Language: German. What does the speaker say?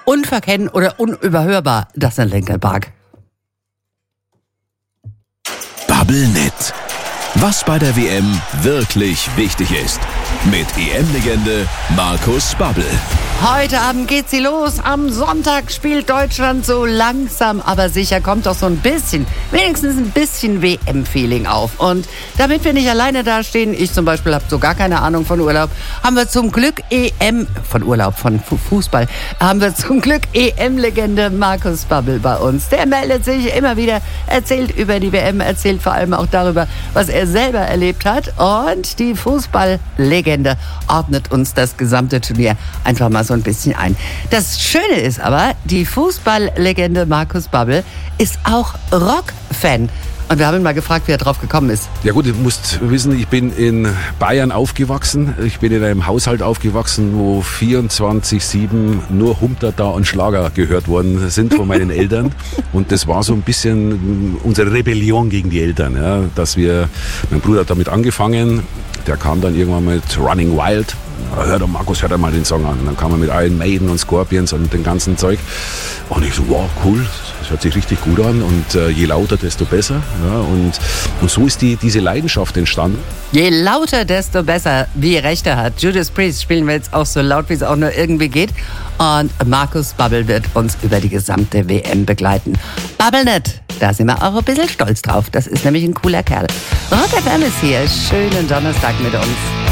unverkennen oder unüberhörbar, das ist Linkin Park. Bubblenet. Was bei der WM wirklich wichtig ist. Mit EM-Legende Markus Babbel. Heute Abend geht sie los. Am Sonntag spielt Deutschland so langsam, aber sicher kommt doch so ein bisschen, wenigstens ein bisschen WM-Feeling auf. Und damit wir nicht alleine dastehen, ich zum Beispiel habe so gar keine Ahnung von Urlaub, haben wir zum Glück von Fußball, haben wir zum Glück EM-Legende Markus Babbel bei uns. Der meldet sich immer wieder, erzählt über die WM, erzählt vor allem auch darüber, was er selber erlebt hat. Und die Fußballlegende ordnet uns das gesamte Turnier einfach mal so ein bisschen ein. Das Schöne ist aber, die Fußballlegende Markus Babbel ist auch Rock-Fan. Und wir haben ihn mal gefragt, wie er drauf gekommen ist. Ja gut, du musst wissen, ich bin in Bayern aufgewachsen. Ich bin in einem Haushalt aufgewachsen, wo 24/7 nur Humterda und Schlager gehört worden sind von meinen Eltern. Und das war so ein bisschen unsere Rebellion gegen die Eltern. Ja, mein Bruder hat damit angefangen, der kam dann irgendwann mit Running Wild. Markus, hör doch mal den Song an. Und dann kam er mit Iron Maiden und Scorpions und dem ganzen Zeug. Und ich so, wow, cool, das hört sich richtig gut an. Und je lauter, desto besser. Ja, und so ist diese Leidenschaft entstanden. Je lauter, desto besser, wie er Rechte hat. Judas Priest spielen wir jetzt auch so laut, wie es auch nur irgendwie geht. Und Markus Babbel wird uns über die gesamte WM begleiten. Bubblenet, da sind wir auch ein bisschen stolz drauf. Das ist nämlich ein cooler Kerl. Rock FM ist hier. Schönen Donnerstag mit uns.